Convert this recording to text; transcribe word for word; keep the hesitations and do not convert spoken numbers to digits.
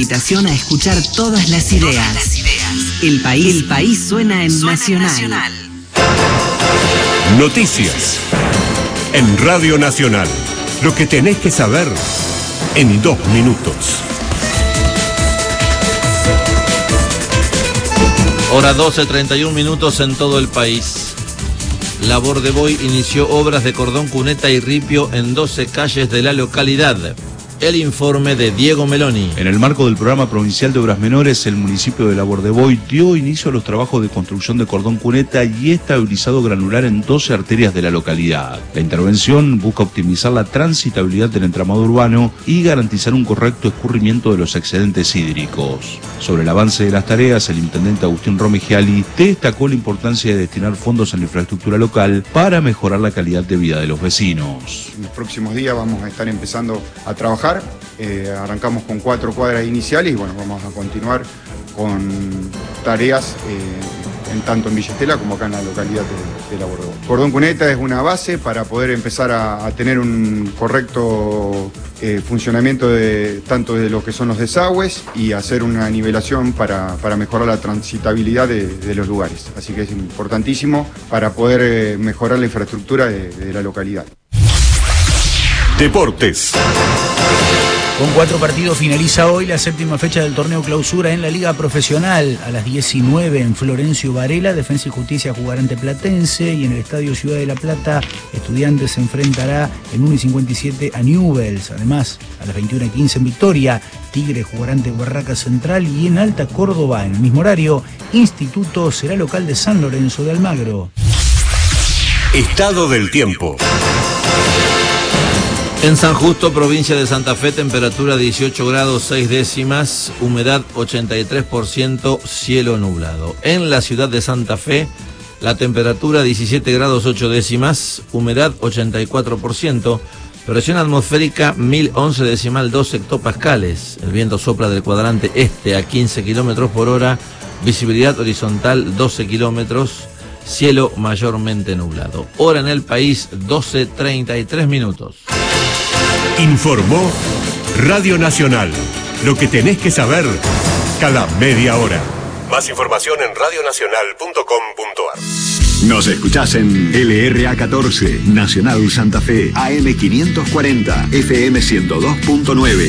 invitación a escuchar todas las ideas. Todas las ideas. El país, el país suena en suena Nacional. Nacional. Noticias en Radio Nacional. Lo que tenés que saber en dos minutos. Hora doce, treinta y un minutos en todo el país. La Bordeboy inició obras de cordón cuneta y ripio en doce calles de la localidad. El informe de Diego Meloni. En el marco del programa provincial de obras menores, el municipio de La Bordeboy dio inicio a los trabajos de construcción de cordón cuneta y estabilizado granular en doce arterias de la localidad. La intervención busca optimizar la transitabilidad del entramado urbano y garantizar un correcto escurrimiento de los excedentes hídricos. Sobre el avance de las tareas, el intendente Agustín Romigiali destacó la importancia de destinar fondos en la infraestructura local para mejorar la calidad de vida de los vecinos. En los próximos días vamos a estar empezando a trabajar. Eh, arrancamos con cuatro cuadras iniciales y bueno, vamos a continuar con tareas eh, en tanto en Villa Estela como acá en la localidad de, de La Bordeboy. Cordón cuneta es una base para poder empezar a, a tener un correcto eh, funcionamiento de, tanto de lo que son los desagües y hacer una nivelación para, para mejorar la transitabilidad de, de los lugares. Así que es importantísimo para poder eh, mejorar la infraestructura de, de la localidad. Deportes. Con cuatro partidos finaliza hoy la séptima fecha del torneo clausura en la Liga Profesional. A las diecinueve en Florencio Varela, Defensa y Justicia jugará ante Platense, y en el Estadio Ciudad de la Plata, Estudiantes se enfrentará en una y cincuenta y siete a Newell's. Además, a las veintiuna y quince en Victoria, Tigre jugará ante Barraca Central, y en Alta Córdoba, en el mismo horario, Instituto será local de San Lorenzo de Almagro. Estado del tiempo. En San Justo, provincia de Santa Fe, temperatura dieciocho grados seis décimas, humedad ochenta y tres por ciento, cielo nublado. En la ciudad de Santa Fe, la temperatura diecisiete grados ocho décimas, humedad ochenta y cuatro por ciento, presión atmosférica mil once decimal dos hectopascales. El viento sopla del cuadrante este a quince kilómetros por hora, visibilidad horizontal doce kilómetros, cielo mayormente nublado. Hora en el país, doce treinta y tres minutos. Informó Radio Nacional. Lo que tenés que saber cada media hora. Más información en radio nacional punto com punto a r. Nos escuchás en L R A catorce, Nacional Santa Fe, A M quinientos cuarenta, F M ciento dos punto nueve.